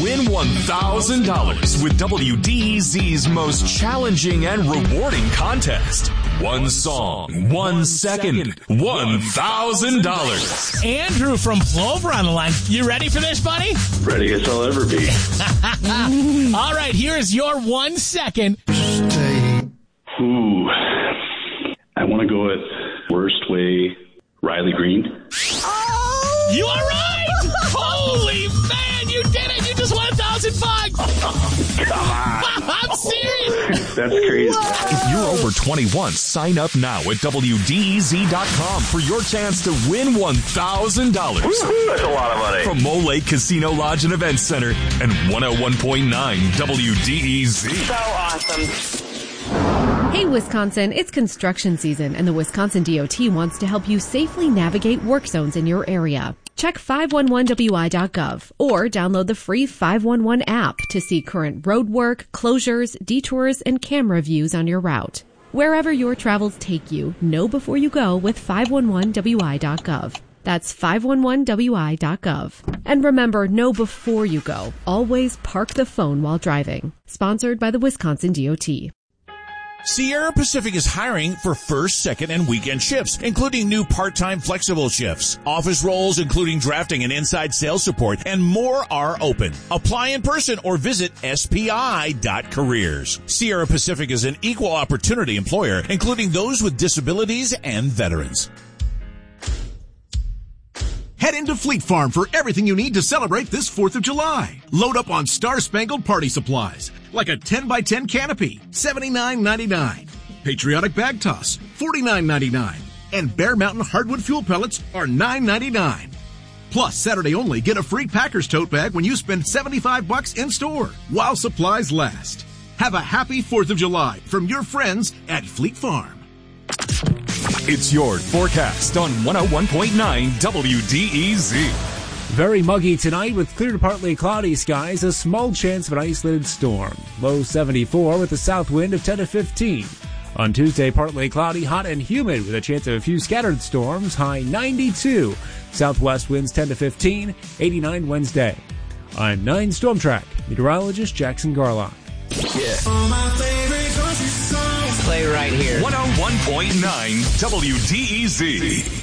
win $1,000 with WDEZ's most challenging and rewarding contest. One song, 1 second, $1,000. Andrew from Plover on the line. You ready for this, buddy? Ready as I'll ever be. All right, here is your 1 second. Ooh. I want to go with Worst Way, Riley Green. Oh! You are right! Holy man, you did it! You just won $1,000. Come on. I'm serious. That's crazy. If you're over 21, sign up now at WDEZ.com for your chance to win $1,000. That's a lot of money. From Mole Lake Casino Lodge and Event Center and 101.9 WDEZ. So awesome. Hey, Wisconsin, it's construction season, and the Wisconsin DOT wants to help you safely navigate work zones in your area. Check 511wi.gov or download the free 511 app to see current road work, closures, detours, and camera views on your route. Wherever your travels take you, know before you go with 511wi.gov. That's 511wi.gov. And remember, know before you go. Always park the phone while driving. Sponsored by the Wisconsin DOT. Sierra Pacific is hiring for first, second, and weekend shifts, including new part-time flexible shifts. Office roles, including drafting and inside sales support, and more are open. Apply in person or visit spi.careers. Sierra Pacific is an equal opportunity employer, including those with disabilities and veterans. Head into Fleet Farm for everything you need to celebrate this 4th of July. Load up on Star-Spangled Party supplies, like a 10x10 canopy, $79.99. Patriotic bag toss, $49.99. And Bear Mountain hardwood fuel pellets are $9.99. Plus, Saturday only, get a free Packers tote bag when you spend $75 in store, while supplies last. Have a happy 4th of July from your friends at Fleet Farm. It's your forecast on 101.9 WDEZ. Very muggy tonight with clear to partly cloudy skies, a small chance of an isolated storm. Low 74 with a south wind of 10 to 15. On Tuesday, partly cloudy, hot and humid with a chance of a few scattered storms, high 92. Southwest winds 10 to 15, 89 Wednesday. I'm 9 Storm Track meteorologist Jackson Garlock. Play right here. 101.9 WDEZ.